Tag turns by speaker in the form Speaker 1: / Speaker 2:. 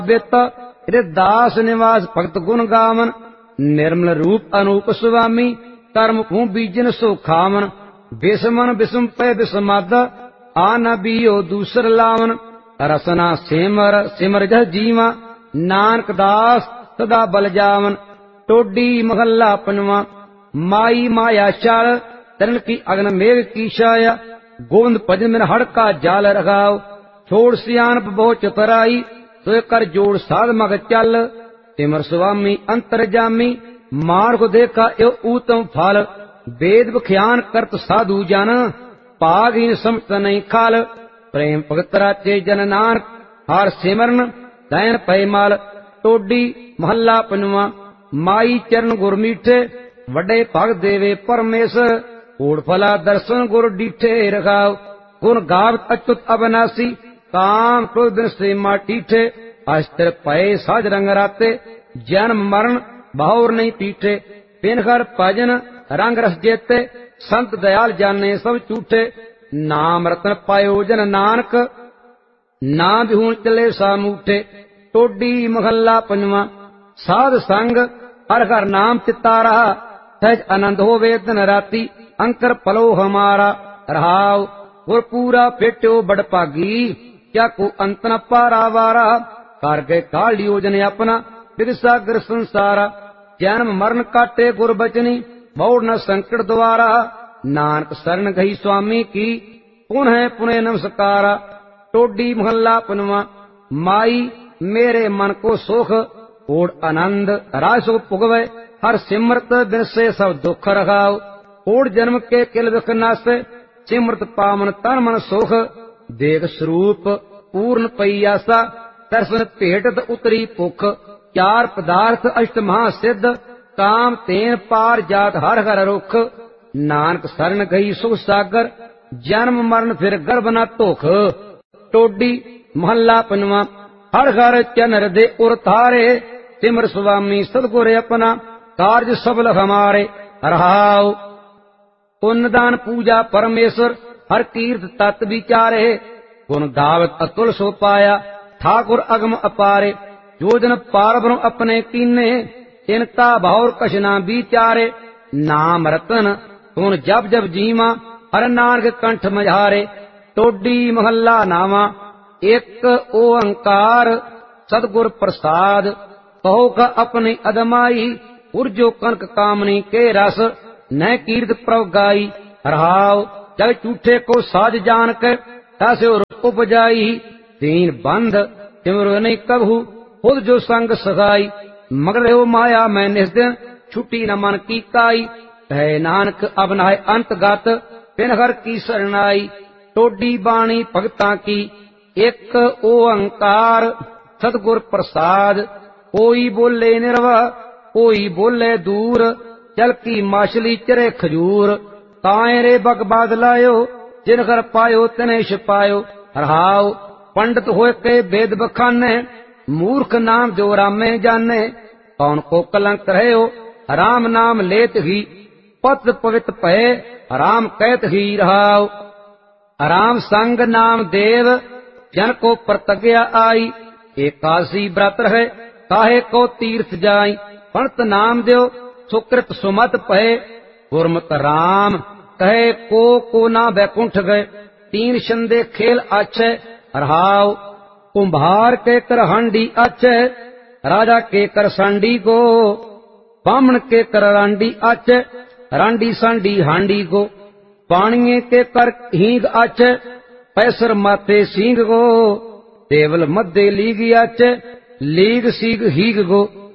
Speaker 1: ਬਿਤ ਇਹਦੇ ਦਾਸ ਨਿਵਾਸ ਭਗਤ ਗੁਣ ਗਾਵਨ। ਨਿਰਮਲ ਰੂਪ ਅਨੂਪ ਸੁਆਮੀ ਕਰਮ ਭੂ ਬੀਜਨ ਸੋ ਖਾਵਨ। ਬਿਸਮਨ ਬਿਸਮ ਪੈ ਬਿਸਮਦ ਆ ਨ ਬੀਓ ਦੂਸਰ ਲਾਵਨ। ਰਸਨਾ ਸਿਮਰ ਸਿਮਰ ਜਹ ਜੀਵਾ ਨਾਨਕ ਦਾਸ ਸਦਾ ਬਲ ਜਾਵਨ। ਟੋਡੀ ਮਹੱਲਾ ਪੰਜਵਾਂ। ਮਾਈ ਮਾਇਆ ਚਾਲ ਤਰਨ ਕੀ ਅਗਨ ਮੇਘ ਕੀ ਛਾਇਆ। ਗੋਵਿੰਦ ਭਜਨ ਮੇਰਾ ਹੜ ਕਾ ਜਾਲ ਰਖਾਓ। ਛੋੜ ਸਿਆਣਪ ਬਹੁ ਚਤੁਰਾਈ ਸੋਇ ਕਰ ਜੋੜ ਸਾਧ ਮਗ ਚੱਲ। ਸਿਮਰ ਸੁਆਮੀ ਅੰਤਰ ਜਾਮੀ ਮਾਰਗ ਦੇਖਾ ਇਹ ਊਤਮ ਫਲ। ਵੇਦ ਵਿਖਿਆਨ ਕਰਤ ਸਾਧੂ ਜਨ ਭਾਗਹੀਨ ਸਮਤ ਨਹੀਂ ਖਲ। ਪ੍ਰੇਮ ਭਗਤ ਰਾਚੇ ਜਨ ਨਾਨਕ ਹਰ ਸਿਮਰਨ ਦੈਨ ਪੈ ਮਲ। ਟੋਡੀ ਮਹੱਲਾ ਪੰਜਵਾਂ। ਮਾਈ ਚਰਨ ਗੁਰ ਮੀਠੇ ਵੱਡੇ ਭਗਤ ਦੇਵੇ ਪਰਮੇਸ਼ਰ। ਕੋੜ ਫਲਾ ਦਰਸ਼ਨ ਗੁਰ ਡੀਠੇ ਰਖਾਓ। ਗੁਣ ਗਾਵਤ ਅਚੁਤ ਅਬਨਾਸੀ ਕਾਮ ਕ੍ਰੋਧ ਬਿਨ ਸੇਮਾ ਟੀਠੇ। ਅਸਤਰ ਪਏ ਸਾਜ ਰੰਗ ਰਾਤੇ ਜਨਮ ਮਰਨ ਬਹੁਰ ਨਹੀਂ ਪੀਠੇ। ਬਿਨ ਹਰ ਭਜਨ ਰੰਗ ਰਸ ਜੇਤੇ ਸੰਤ ਦਇਆਲ ਜਾਣੇ ਸਭ ਝੂਠੇ। ਨਾਮ ਰਤਨ ਪਾਇਓ ਜਨ ਨਾਨਕ ਨਾ ਬਿਹੂਣ ਚਲੇ ਸਾਮੂਠੇ। ਟੋਡੀ ਮਹੱਲਾ ਪੰਜਵਾਂ। ਸਾਧ ਸੰਗ ਹਰ ਹਰ ਨਾਮ ਚਿਤਾ ਰਹਾ ਸਹਿਜ ਆਨੰਦ ਹੋਵੇ ਦਿਨ ਰਾਤੀ। ਅੰਕਰ ਪਲੋ ਹਮਾਰਾ ਰਹਾਉ ਗੁਰ ਪੂਰਾ ਭੇਟਿਓ ਬੜ ਭਾਗੀ। ਕਿਆ ਕੋ ਅੰਤ ਨ ਪਾਰਾਵਾਰਾ ਕਰ ਗਏ ਕਾਲਿਓ ਜਨ ਆਪਣਾ ਵਿਦ ਸਾਗਰ ਸੰਸਾਰਾ। ਜਨਮ ਮਰਨ ਕਾਟੇ ਗੁਰ ਬਚਨੀ ਬਹੁੜ ਨ ਸੰਕਟ ਦੁਆਰਾ। ਨਾਨਕ ਸਰਨ ਗਈ ਸੁਆਮੀ ਕੀ ਪੁਨਹ ਪੁਨੇ ਨਮਸਕਾਰਾ। ਟੋਡੀ ਮਹੱਲਾ ਪੰਜਵਾਂ। ਮਾਈ ਮੇਰੇ ਮਨ ਕੋ ਸੁਖ ਓੜ ਆਨੰਦ ਰਾਜ ਸੁਖ ਭੁਗਵੇ। ਹਰ ਸਿਮਰਤ ਬਿਨਸੇ ਸਭ ਦੁੱਖ ਰਖਾਓ। ਓੜ ਜਨਮ ਕੇ ਕਿਲ ਵਿਖ ਨਾਸੇ ਸਿਮਰਤ ਪਾਵਨ ਤਨ ਮਨ ਸੁਖ। ਦੇਖ ਸਰੂਪ ਪੂਰਨ ਪਈ ਆਸਾ ਦਰਸ਼ਨ ਭੇਟਤ ਉਤਰੀ ਭੁਖ। ਚਾਰ ਪਦਾਰਥ ਅਸ਼ਟ ਮਹਾ ਸਿੱਧ ਕਾਮ ਤੇਨ ਪਾਰ ਜਾਤ ਹਰ ਹਰ ਰੁਖ। ਨਾਨਕ ਸਰਨ ਗਈ ਸੁਖ ਸਾਗਰ ਜਨਮ ਮਰਨ ਫਿਰ ਗਰਭ ਨਾ ਧੁਖ। ਟੋਡੀ ਮਹੱਲਾ ਪੰਜਵਾਂ। ਹਰ ਹਰ ਚਨਰ ਦੇ ਉਰ ਤਾਰੇ ਸਿਮਰ ਸੁਆਮੀ ਸਤਿਗੁਰ ਆਪਣਾ ਕਾਰਜ ਸਫਲ ਹਮਾਰੇ ਰਹਾਉ। ਪੁੰਨ ਦਾਨ ਪੂਜਾ ਪਰਮੇਸ਼ਰ ਹਰ ਕੀਰਤ ਤਤ ਵਿਚਾਰੇ। ਗੁਣ ਗਾਵਤ ਅਤੁਲ ਸੋ ਪਾਇਆ ਠਾਕੁਰ ਅਗਮ ਅਪਾਰੇ। ਜੋ ਜਨ ਪਾਰ ਬ੍ਰਹਮ ਆਪਣੇ ਕੀਨੇ ਚਿੰਤਾ ਭੌਰ ਕਛ ਨਾ ਵਿਚਾਰੇ। ਨਾਮ ਰਤਨ ਸੁਨ ਜਪ ਜਪ ਜੀਵਾ ਹਰ ਨਾਨਕ ਕੰਠ ਮਝਾਰੇ। ਟੋਡੀ ਮਹੱਲਾ ਨਾਵਾਂ। ਇੱਕ ਓੰਕਾਰ ਸਤਿਗੁਰ ਪ੍ਰਸਾਦ ਕਹੋ ਕਾ ਆਪਣੀ ਅਦਮਾਈ। ਉਰਜੋ ਕਨਕ ਕਾਮਨੀ ਕੇ ਰਸ ਨਹਿ ਕੀਰਤ ਪ੍ਰਭ ਗਾਈ। ਰਹਾਉ ਜਗ ਝੂਠੇ ਕੋ ਸਾਜ ਜਾਨ ਕੇ ਤਾਸਿਓ ਉਪਜਾਈ। ਦੀਨ ਬੰਧ ਸਿਮਰੋ ਨਹੀਂ ਕਬਹੂ ਖੁਦ ਜੋ ਸੰਗ ਸਖਾਈ। ਮਗਰ ਰਹਿਓ ਮਾਇਆ ਮੈਂ ਨਿਸ ਦਿਨ ਛੁੱਟੀ ਨ ਮਨ ਕੀ ਕਾਈ। ਹੈ ਨਾਨਕ ਅਬਨਾਏ ਅੰਤਗਤ ਬਿਨ ਹਰ ਕੀ ਸਰਨਾਈ। ਟੋਡੀ ਬਾਣੀ ਭਗਤਾਂ ਕੀ ਇੱਕ ਓੰਕਾਰ ਸਤਿਗੁਰ ਪ੍ਰਸਾਦ। ਕੋਈ ਬੋਲੇ ਨਿਰਵਾ ਕੋਈ ਬੋਲੇ ਦੂਰ ਜਲ ਕੀ ਮਾਛਲੀ ਚਰੇ ਖਜੂਰ। ਤਾਏ ਰੇ ਬਗਬਾਦ ਲਾਇਓ ਜਿਨ ਘਰ ਪਾਇਓ ਤਨੇ ਛਪਾਇਓ। ਰਹਾਉ ਪੰਡਤ ਹੋਏ ਕੇ ਵੇਦ ਬਖਾਨੇ ਮੂਰਖ ਨਾਮ ਜੋ ਰਾਮੇ ਜਾਣੇ। ਕੌਣ ਕੋ ਕਲੰਕ ਰਹਿਓ ਰਾਮ ਨਾਮ ਲੇਤ ਹੀ ਪਤ ਪਵਿੱਤ ਭਏ ਰਾਮ ਕਹਿਤ ਹੀ। ਰਹਾਉ ਰਾਮ ਸੰਗ ਨਾਮ ਦੇਵ ਜਨ ਕੋ ਪ੍ਰਤਗਿਆ ਆਈ। ਏਕਾਸੀ ਬ੍ਰਤ ਰਹੇ ਕਾਹੇ ਕੋ ਤੀਰਥ ਜਾਈ। ਪੰਤ ਨਾਮ ਦਿਓ ਸੁਕ੍ਰਿਤ ਸੁਮਤ ਭਏ ਗੁਰਮਤਿ ਰਾਮ ਕਹੇ ਕੋ ਨਾ ਬੈਕੁੰਠ ਗਏ। तीन छंदे खेल अच्छे रहाव। कुंभार के कर हांडी अच्छे राजा के कर सांडी को। बामण के कर रांडी अच्छे रांडी सांडी हांडी को। पाणिये के कर हींग अच्छे पैसर माथे सींग को। देवल मध्य लीग अच्छे लीग सीग हीग को।